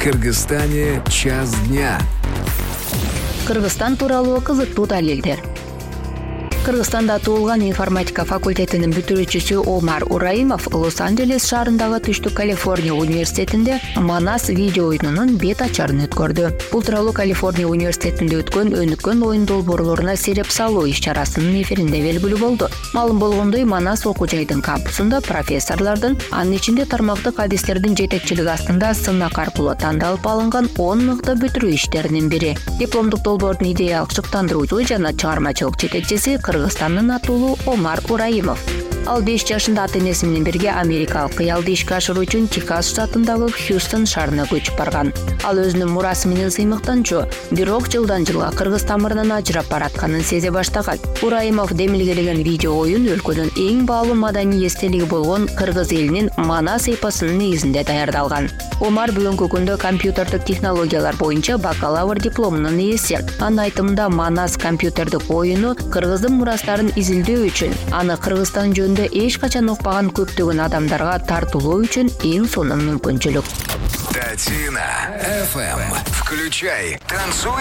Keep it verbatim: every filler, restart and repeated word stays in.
Кыргызстане час дня. Кыргызстан тууралуу кызыктуу далилдер. Кыргызстанда туулган информатика факультетинин бүтүрүүчүсү Омар Ураимов Лос-Анджелес шаарындагы Түштүк Калифорния университетинде Манас видео оюнунун бет ачарын өткөрдү. Бул тууралуу Калифорния университетинде өткөн өнүккөн оюн долбоорлоруна сереп салуу иш-чарасынын эфиринде белгилүү болду. Маалым болгондой, Манас окуу жайдын кампусунда профессорлордун, анын ичинде тармактык адистердин жетекчилиги астында сынак аркылуу тандалып алынган он мыкты бүтүрүү иштеринин бири. Дипломдук долбоордун идеялык шыктандыруучу жана чыгармачылык жетекчиси Кыргызстандын атуулуу Омар Ураимов. Ал беш жашында ата-энеси менен бирге америкалык кыялды ишке ашыруу үчүн Техас штатындагы Хьюстон шаарына көчүп барган. Ал өзүнүн мурасы менен сыймыктанчу, бирок жылдан жылга кыргыз тамырынан ажырап баратканын сезе баштаган. Ураимов демилгелеген видео оюн өлкөнүн эң баалуу маданий эстелиги болгон кыргыз элинин Манас эпосунун негизинде даярдалган. Омар бүгүнкү күндө компьютердик технологиялар боюнча бакалавр дипломунун ээси. Анын айтымында, Манас компьютердик оюну кыргыздын мурастарын изилдөө үчүн, аны Кыргызстан жөнүндө эч качан укпаган көптөгөн адамдарга тартуулоо үчүн эң сонун мүмкүнчүлүк. Татина эф эм. Включай, танцуй